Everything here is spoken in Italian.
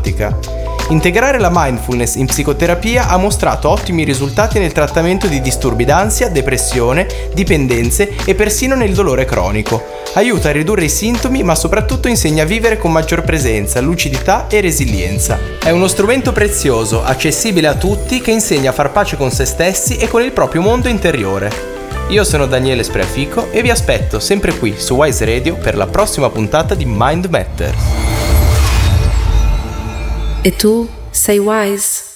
pratica. Integrare la mindfulness in psicoterapia ha mostrato ottimi risultati nel trattamento di disturbi d'ansia, depressione, dipendenze e persino nel dolore cronico. Aiuta a ridurre i sintomi, ma soprattutto insegna a vivere con maggior presenza, lucidità e resilienza. È uno strumento prezioso, accessibile a tutti, che insegna a far pace con se stessi e con il proprio mondo interiore. Io sono Daniele Spreafico e vi aspetto sempre qui su Wise Radio per la prossima puntata di Mind Matters. E tu sei wise?